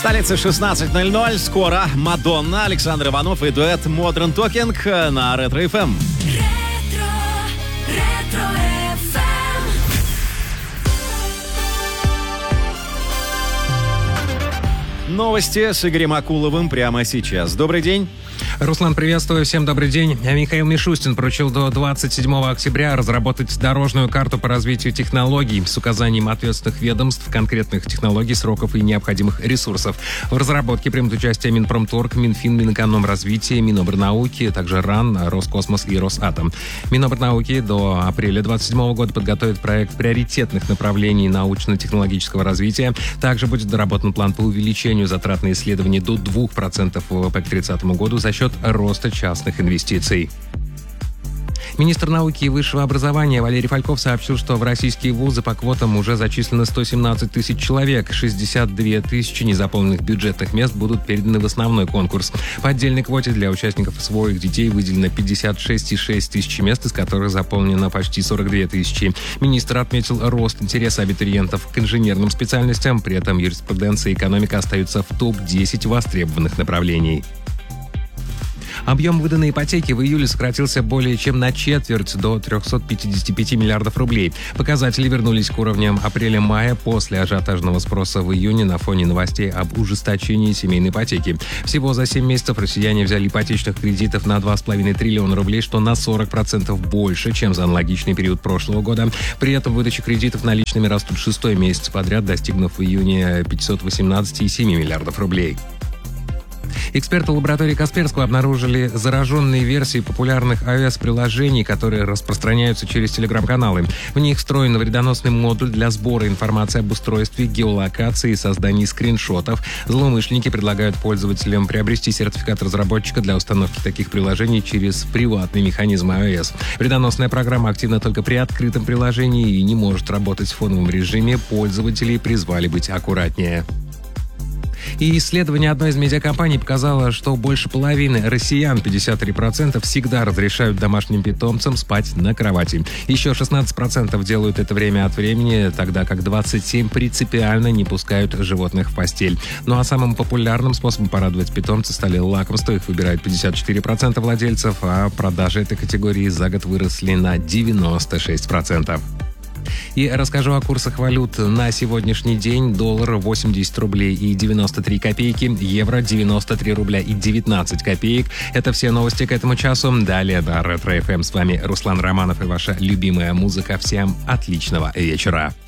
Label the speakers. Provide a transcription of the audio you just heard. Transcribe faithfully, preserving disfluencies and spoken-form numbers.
Speaker 1: столице шестнадцать ноль ноль. Скоро Мадонна, Александр Иванов и дуэт Modern Talking на Ретро эф эм.
Speaker 2: Ретро, Ретро эф эм.
Speaker 1: Новости с Игорем Акуловым прямо сейчас. Добрый день.
Speaker 3: Руслан, приветствую, всем добрый день. Михаил Мишустин поручил до двадцать седьмого октября разработать дорожную карту по развитию технологий с указанием ответственных ведомств, конкретных технологий, сроков и необходимых ресурсов. В разработке примут участие Минпромторг, Минфин, Минэкономразвития, Минобрнауки, также РАН, Роскосмос и Росатом. Минобрнауки до апреля двадцать седьмого года подготовит проект приоритетных направлений научно-технологического развития. Также будет доработан план по увеличению затрат на исследования до двух процентов ВВП к тридцатому году за счет роста частных инвестиций. Министр науки и высшего образования Валерий Фальков сообщил, что в российские вузы по квотам уже зачислено сто семнадцать тысяч человек. шестьдесят две тысячи незаполненных бюджетных мест будут переданы в основной конкурс. По отдельной квоте для участников своих детей выделено пятьдесят шесть целых шесть десятых тысячи мест, из которых заполнено почти сорок две тысячи. Министр отметил рост интереса абитуриентов к инженерным специальностям. При этом юриспруденция и экономика остаются в топ десять востребованных направлений. Объем выданной ипотеки в июле сократился более чем на четверть, до триста пятьдесят пять миллиардов рублей. Показатели вернулись к уровням апреля-мая после ажиотажного спроса в июне на фоне новостей об ужесточении семейной ипотеки. Всего за семь месяцев россияне взяли ипотечных кредитов на два с половиной триллиона рублей, что на сорок процентов больше, чем за аналогичный период прошлого года. При этом выдача кредитов наличными растут шестой месяц подряд, достигнув в июне пятьсот восемнадцать целых семь десятых миллиардов рублей. Эксперты лаборатории Касперского обнаружили зараженные версии популярных iOS-приложений, которые распространяются через телеграм-каналы. В них встроен вредоносный модуль для сбора информации об устройстве, геолокации и создании скриншотов. Злоумышленники предлагают пользователям приобрести сертификат разработчика для установки таких приложений через приватный механизм iOS. Вредоносная программа активна только при открытом приложении и не может работать в фоновом режиме. Пользователей призвали быть аккуратнее. И исследование одной из медиакомпаний показало, что больше половины россиян, пятьдесят три процента, всегда разрешают домашним питомцам спать на кровати. Еще шестнадцать процентов делают это время от времени, тогда как двадцать семь процентов принципиально не пускают животных в постель. Ну а самым популярным способом порадовать питомца стали лакомства. Их выбирают пятьдесят четыре процента владельцев, а продажи этой категории за год выросли на девяносто шесть процентов. И расскажу о курсах валют на сегодняшний день. Доллар восемьдесят рублей и девяносто три копейки, евро девяносто три рубля и девятнадцать копеек. Это все новости к этому часу. Далее на Ретро эф эм. С вами Руслан Романов и ваша любимая музыка. Всем отличного вечера.